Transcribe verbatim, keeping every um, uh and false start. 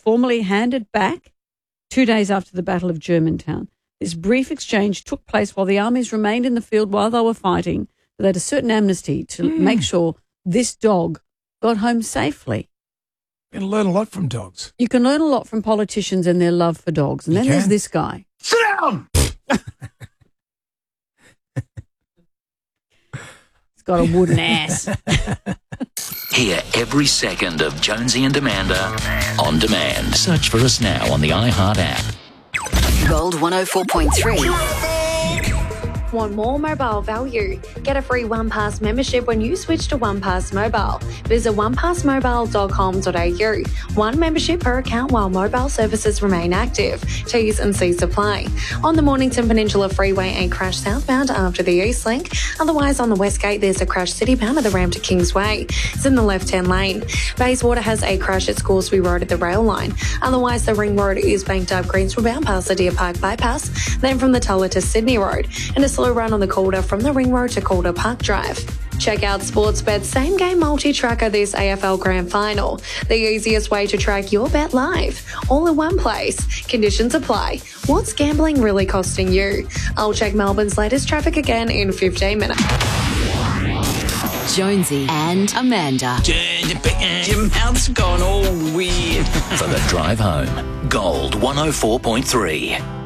formally handed back two days after the Battle of Germantown. This brief exchange took place while the armies remained in the field while they were fighting. They had a certain amnesty to mm. make sure this dog got home safely. You can learn a lot from dogs. You can learn a lot from politicians and their love for dogs. And you then can. there's this guy. Sit down! He's got a wooden ass. Hear every second of Jonesy and Amanda on demand. Search for us now on the iHeart app. Gold one oh four point three. Want more mobile value? Get a free OnePass membership when you switch to OnePass Mobile. Visit one pass mobile dot com dot a u. One membership per account while mobile services remain active. T's and C's apply. On the Mornington Peninsula Freeway, a crash southbound after the East Link. Otherwise, on the West Gate, there's a crash citybound at the ramp to Kingsway. It's in the left-hand lane. Bayswater has a crash at Scoresby Road at the rail line. Otherwise, the Ring Road is banked up Greenswood bound past the Deer Park bypass, then from the Tulla to Sydney Road, and a slow run on the Calder from the Ring Road to Calder Park Drive. Check out Sportsbet's Same Game Multi-Tracker this A F L Grand Final. The easiest way to track your bet live. All in one place. Conditions apply. What's gambling really costing you? I'll check Melbourne's latest traffic again in fifteen minutes. Jonesy and Amanda. Your mouth's gone all weird. For the drive home, Gold one oh four point three.